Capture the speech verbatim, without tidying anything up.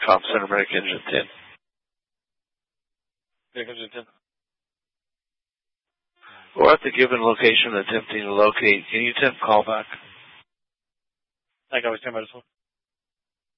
Comm Center, Medic Engine ten. Medic Engine ten. We're at the given location attempting to locate. Can you attempt callback? I think I was ten by this one.